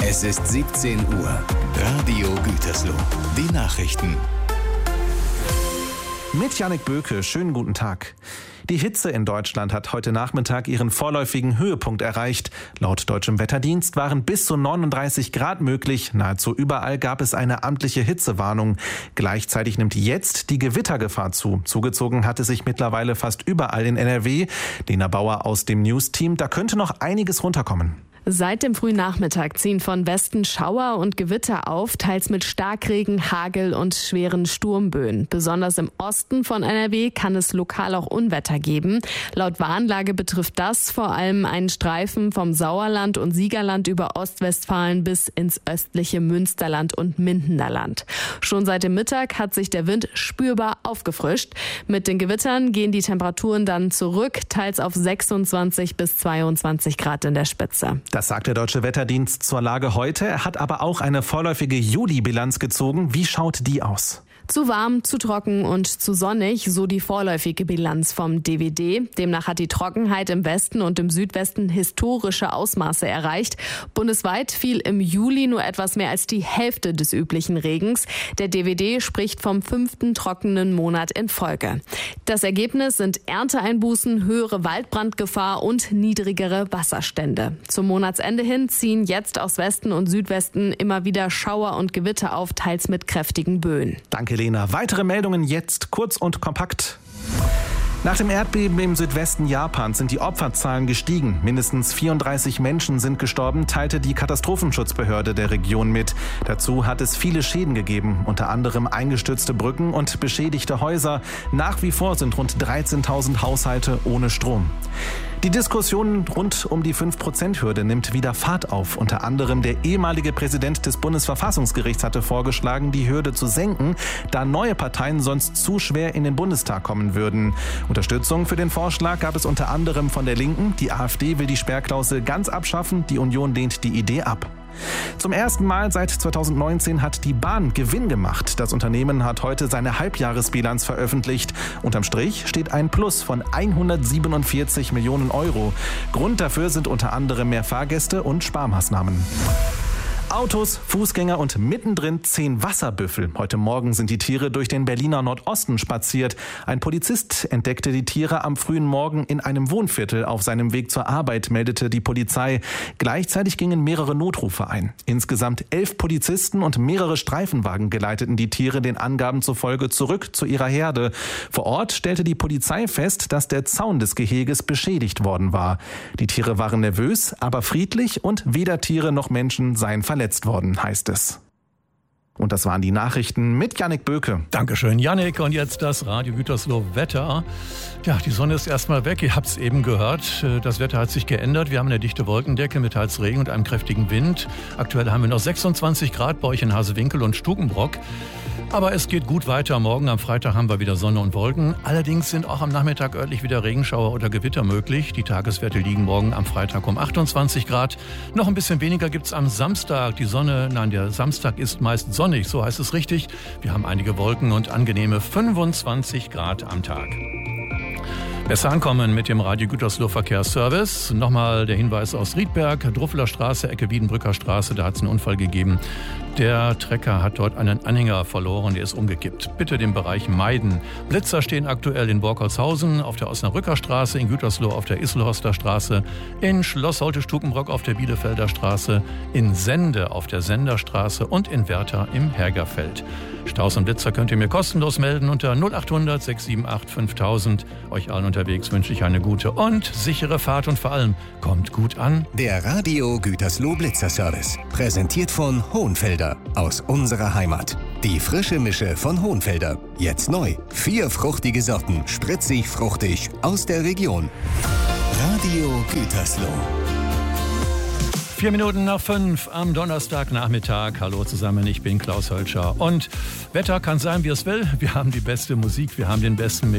Es ist 17 Uhr. Radio Gütersloh. Die Nachrichten. Mit Jannik Böke, schönen guten Tag. Die Hitze in Deutschland hat heute Nachmittag ihren vorläufigen Höhepunkt erreicht. Laut Deutschem Wetterdienst waren bis zu 39 Grad möglich. Nahezu überall gab es eine amtliche Hitzewarnung. Gleichzeitig nimmt jetzt die Gewittergefahr zu. Zugezogen hat es sich mittlerweile fast überall in NRW. Lena Bauer aus dem News-Team, da könnte noch einiges runterkommen. Seit dem frühen Nachmittag ziehen von Westen Schauer und Gewitter auf, teils mit Starkregen, Hagel und schweren Sturmböen. Besonders im Osten von NRW kann es lokal auch Unwetter geben. Laut Warnlage betrifft das vor allem einen Streifen vom Sauerland und Siegerland über Ostwestfalen bis ins östliche Münsterland und Mindenerland. Schon seit dem Mittag hat sich der Wind spürbar aufgefrischt. Mit den Gewittern gehen die Temperaturen dann zurück, teils auf 26 bis 22 Grad in der Spitze. Das sagt der Deutsche Wetterdienst zur Lage heute. Er hat aber auch eine vorläufige Juli-Bilanz gezogen. Wie schaut die aus? Zu warm, zu trocken und zu sonnig, so die vorläufige Bilanz vom DWD. Demnach hat die Trockenheit im Westen und im Südwesten historische Ausmaße erreicht. Bundesweit fiel im Juli nur etwas mehr als die Hälfte des üblichen Regens. Der DWD spricht vom 5. trockenen Monat in Folge. Das Ergebnis sind Ernteeinbußen, höhere Waldbrandgefahr und niedrigere Wasserstände. Zum Monatsende hin ziehen jetzt aus Westen und Südwesten immer wieder Schauer und Gewitter auf, teils mit kräftigen Böen. Danke, Lena. Weitere Meldungen jetzt kurz und kompakt. Nach dem Erdbeben im Südwesten Japans sind die Opferzahlen gestiegen. Mindestens 34 Menschen sind gestorben, teilte die Katastrophenschutzbehörde der Region mit. Dazu hat es viele Schäden gegeben, unter anderem eingestürzte Brücken und beschädigte Häuser. Nach wie vor sind rund 13.000 Haushalte ohne Strom. Die Diskussion rund um die 5%-Hürde nimmt wieder Fahrt auf. Unter anderem der ehemalige Präsident des Bundesverfassungsgerichts hatte vorgeschlagen, die Hürde zu senken, da neue Parteien sonst zu schwer in den Bundestag kommen würden. Unterstützung für den Vorschlag gab es unter anderem von der Linken. Die AfD will die Sperrklausel ganz abschaffen, die Union lehnt die Idee ab. Zum ersten Mal seit 2019 hat die Bahn Gewinn gemacht. Das Unternehmen hat heute seine Halbjahresbilanz veröffentlicht. Unterm Strich steht ein Plus von 147 Millionen Euro. Grund dafür sind unter anderem mehr Fahrgäste und Sparmaßnahmen. Autos, Fußgänger und mittendrin 10 Wasserbüffel. Heute Morgen sind die Tiere durch den Berliner Nordosten spaziert. Ein Polizist entdeckte die Tiere am frühen Morgen in einem Wohnviertel auf seinem Weg zur Arbeit, meldete die Polizei. Gleichzeitig gingen mehrere Notrufe ein. Insgesamt 11 Polizisten und mehrere Streifenwagen geleiteten die Tiere den Angaben zufolge zurück zu ihrer Herde. Vor Ort stellte die Polizei fest, dass der Zaun des Geheges beschädigt worden war. Die Tiere waren nervös, aber friedlich und weder Tiere noch Menschen seien verletzt worden, heißt es. Und das waren die Nachrichten mit Jannik Böke. Dankeschön, Jannik. Und jetzt das Radio Gütersloh Wetter. Ja, die Sonne ist erstmal weg. Ihr habt es eben gehört. Das Wetter hat sich geändert. Wir haben eine dichte Wolkendecke mit teils Regen und einem kräftigen Wind. Aktuell haben wir noch 26 Grad bei euch in Hasewinkel und Stukenbrock. Aber es geht gut weiter. Morgen am Freitag haben wir wieder Sonne und Wolken. Allerdings sind auch am Nachmittag örtlich wieder Regenschauer oder Gewitter möglich. Die Tageswerte liegen morgen am Freitag um 28 Grad. Noch ein bisschen weniger gibt's am Samstag. Der Samstag ist meist sonnig, so heißt es richtig. Wir haben einige Wolken und angenehme 25 Grad am Tag. Besser ankommen mit dem Radio Gütersloh Verkehrsservice. Nochmal der Hinweis aus Riedberg, Druffeler Straße, Ecke Wiedenbrücker Straße, da hat es einen Unfall gegeben. Der Trecker hat dort einen Anhänger verloren, der ist umgekippt. Bitte den Bereich meiden. Blitzer stehen aktuell in Borkholzhausen, auf der Osnabrücker Straße, in Gütersloh auf der Isselhorster Straße, in Schloss Holte-Stukenbrock auf der Bielefelder Straße, in Sende auf der Senderstraße und in Werther im Hergerfeld. Staus und Blitzer könnt ihr mir kostenlos melden unter 0800 678 5000. Euch allen unterwegs wünsche ich eine gute und sichere Fahrt und vor allem kommt gut an. Der Radio Gütersloh Blitzerservice. Präsentiert von Hohenfelder aus unserer Heimat. Die frische Mische von Hohenfelder. Jetzt neu. 4 fruchtige Sorten. Spritzig, fruchtig aus der Region. Radio Gütersloh. 4 Minuten nach 5 am Donnerstagnachmittag. Hallo zusammen, ich bin Klaus Hölscher. Und Wetter kann sein, wie es will. Wir haben die beste Musik, wir haben den besten Mix.